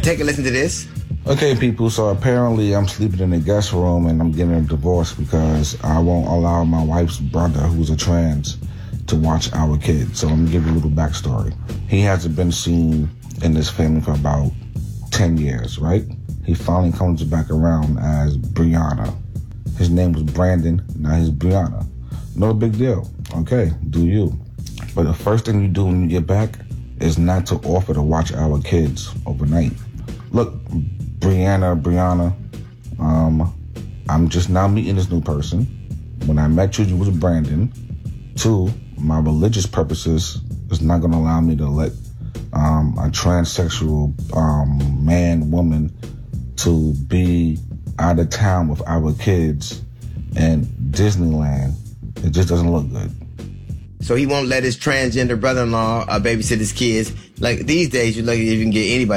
Take a listen to this. Okay, people, so apparently I'm sleeping in the guest room and I'm getting a divorce because I won't allow my wife's brother, who's a trans, to watch our kids. So let me give you a little backstory. He hasn't been seen in this family for about 10 years, right? He finally comes back around as Brianna. His name was Brandon, now he's Brianna. No big deal. Okay, do you. But the first thing you do when you get back is not to offer to watch our kids overnight. Look, Brianna, I'm just now meeting this new person. When I met you, you was Brandon. 2, my religious purposes is not going to allow me to let a transsexual man, woman, to be out of town with our kids in Disneyland. It just doesn't look good. So he won't let his transgender brother-in-law babysit his kids. Like these days, you're lucky if you can get anybody